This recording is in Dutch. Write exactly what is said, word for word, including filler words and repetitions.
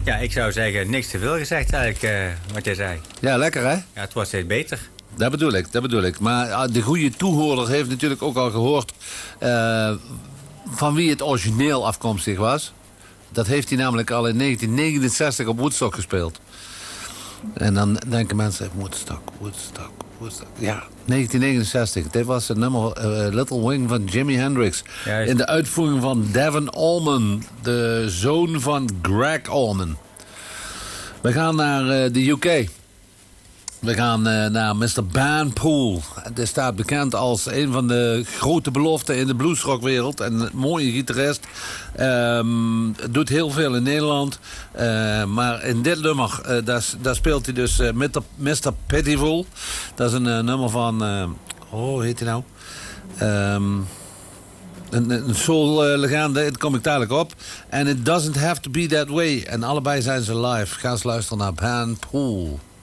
Ja, ik zou zeggen, niks te veel gezegd eigenlijk, uh, wat jij zei. Ja, lekker hè? Ja, het wordt steeds beter. Dat bedoel ik, dat bedoel ik. Maar uh, de goede toehoorder heeft natuurlijk ook al gehoord... Uh, van wie het origineel afkomstig was. Dat heeft hij namelijk al in negentien negenenzestig op Woodstock gespeeld. En dan denken mensen, Woodstock, Woodstock, Woodstock. Ja, negentien negenenzestig. Dit was het nummer uh, Little Wing van Jimi Hendrix. Juist. In de uitvoering van Devon Allman, de zoon van Greg Allman. We gaan naar uh, de U K. We gaan uh, naar mister Ban Poole. Hij staat bekend als een van de grote beloften in de bluesrockwereld. En een mooie gitarist. Um, doet heel veel in Nederland. Uh, maar in dit nummer, uh, daar, daar speelt hij dus uh, mister Pitiful. Dat is een uh, nummer van... Uh, oh, hoe heet hij nou? Um, Een, een soul-legende, daar kom ik dadelijk op. En It Doesn't Have To Be That Way. En allebei zijn ze live. Ga eens luisteren naar Ban Poole.